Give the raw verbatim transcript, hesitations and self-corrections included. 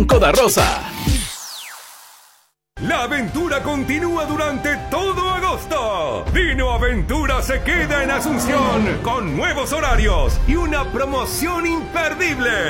Banco da Rosa. La aventura continúa durante todo agosto. Dino Aventura se queda en Asunción con nuevos horarios y una promoción imperdible.